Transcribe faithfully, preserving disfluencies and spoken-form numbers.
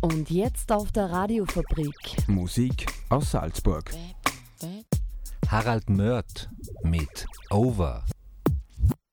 Und jetzt auf der Radiofabrik. Musik aus Salzburg. Harald Mört mit Over.